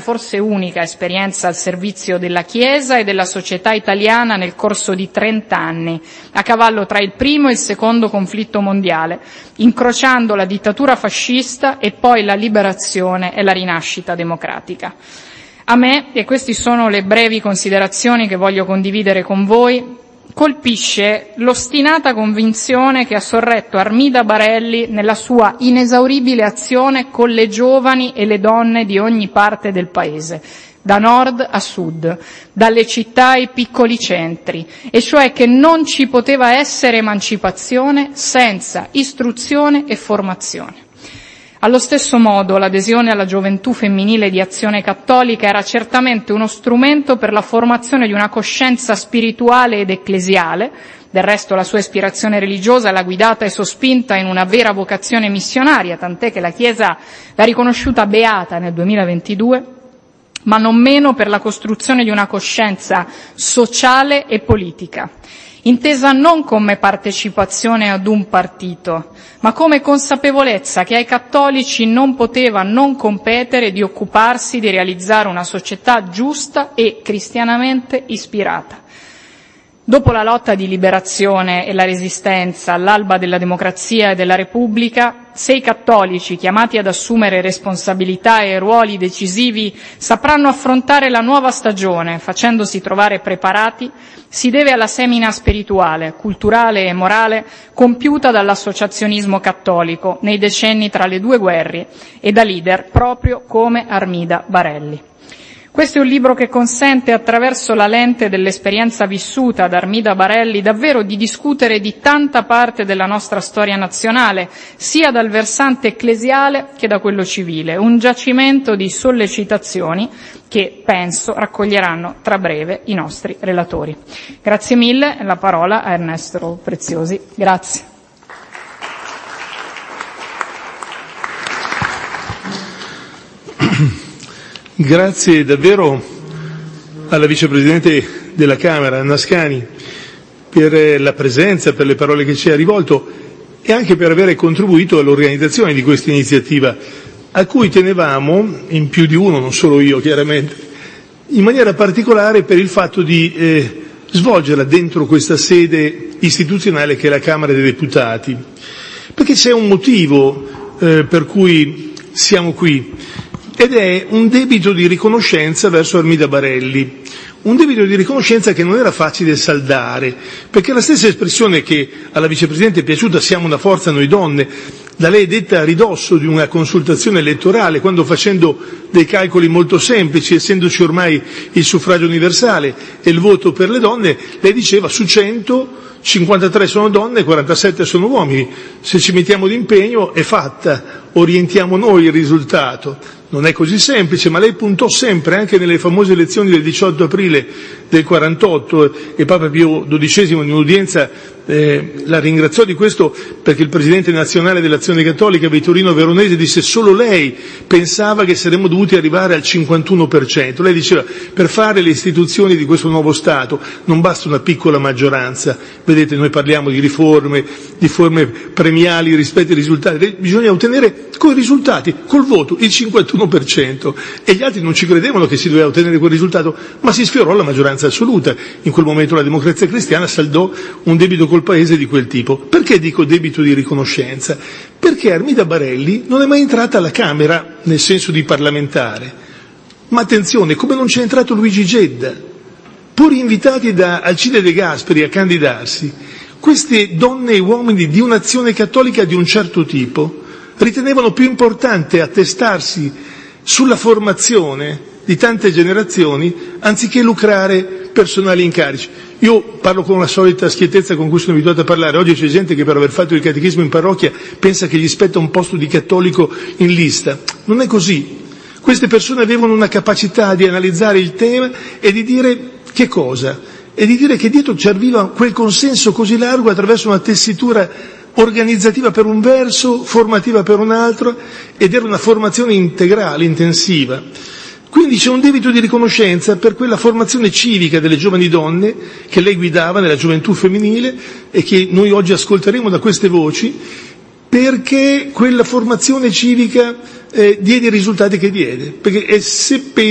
forse unica esperienza al servizio della Chiesa e della società italiana nel corso di 30 anni, a cavallo tra il primo e il secondo conflitto mondiale, incrociando la dittatura fascista e poi la liberazione e la rinascita democratica. A me, e queste sono le brevi considerazioni che voglio condividere con voi, colpisce l'ostinata convinzione che ha sorretto Armida Barelli nella sua inesauribile azione con le giovani e le donne di ogni parte del Paese, da nord a sud, dalle città ai piccoli centri, e cioè che non ci poteva essere emancipazione senza istruzione e formazione. Allo stesso modo, l'adesione alla gioventù femminile di Azione Cattolica era certamente uno strumento per la formazione di una coscienza spirituale ed ecclesiale. Del resto la sua ispirazione religiosa l'ha guidata e sospinta in una vera vocazione missionaria, tant'è che la Chiesa l'ha riconosciuta beata nel 2022, ma non meno per la costruzione di una coscienza sociale e politica, intesa non come partecipazione ad un partito, ma come consapevolezza che ai cattolici non poteva non competere di occuparsi di realizzare una società giusta e cristianamente ispirata. Dopo la lotta di liberazione e la resistenza all'alba della democrazia e della Repubblica, se i cattolici, chiamati ad assumere responsabilità e ruoli decisivi, sapranno affrontare la nuova stagione facendosi trovare preparati, si deve alla semina spirituale, culturale e morale compiuta dall'associazionismo cattolico nei decenni tra le due guerre e da leader proprio come Armida Barelli. Questo è un libro che consente, attraverso la lente dell'esperienza vissuta da Armida Barelli, davvero di discutere di tanta parte della nostra storia nazionale, sia dal versante ecclesiale che da quello civile, un giacimento di sollecitazioni che, penso, raccoglieranno tra breve i nostri relatori. Grazie mille, la parola a Ernesto Preziosi. Grazie. Grazie davvero alla Vicepresidente della Camera, Anna Ascani, per la presenza, per le parole che ci ha rivolto e anche per aver contribuito all'organizzazione di questa iniziativa, a cui tenevamo, in più di uno, non solo io chiaramente, in maniera particolare per il fatto di svolgerla dentro questa sede istituzionale che è la Camera dei Deputati. Perché c'è un motivo per cui siamo qui. Ed è un debito di riconoscenza verso Armida Barelli, un debito di riconoscenza che non era facile saldare, perché la stessa espressione che alla Vicepresidente è piaciuta, siamo una forza noi donne, da lei detta a ridosso di una consultazione elettorale, quando facendo dei calcoli molto semplici, essendoci ormai il suffragio universale e il voto per le donne, lei diceva su 100, 53 sono donne e 47 sono uomini, se ci mettiamo d'impegno è fatta, orientiamo noi il risultato. Non è così semplice, ma lei puntò sempre, anche nelle famose elezioni del 18 aprile del 48, e Papa Pio XII in un'udienza la ringraziò di questo, perché il Presidente nazionale dell'Azione Cattolica, Vittorino Veronese, disse solo lei pensava che saremmo dovuti arrivare al 51%. Lei diceva, per fare le istituzioni di questo nuovo Stato non basta una piccola maggioranza. Vedete, noi parliamo di riforme premiali rispetto ai risultati, bisogna ottenere coi risultati, col voto, il 51%, e gli altri non ci credevano che si doveva ottenere quel risultato, ma si sfiorò la maggioranza assoluta. In quel momento la Democrazia Cristiana saldò un debito col Paese di quel tipo. Perché dico debito di riconoscenza? Perché Armida Barelli non è mai entrata alla Camera nel senso di parlamentare, ma attenzione, come non c'è entrato Luigi Gedda, pur invitati da Alcide De Gasperi a candidarsi, queste donne e uomini di un'azione cattolica di un certo tipo ritenevano più importante attestarsi sulla formazione di tante generazioni anziché lucrare personali incarici. Io parlo con la solita schiettezza con cui sono abituato a parlare. Oggi c'è gente che per aver fatto il catechismo in parrocchia pensa che gli spetta un posto di cattolico in lista. Non è così. Queste persone avevano una capacità di analizzare il tema e di dire che cosa? E di dire che dietro serviva quel consenso così largo attraverso una tessitura organizzativa per un verso, formativa per un altro, ed era una formazione integrale, intensiva. Quindi c'è un debito di riconoscenza per quella formazione civica delle giovani donne che lei guidava nella gioventù femminile e che noi oggi ascolteremo da queste voci, perché quella formazione civica diede i risultati che diede, perché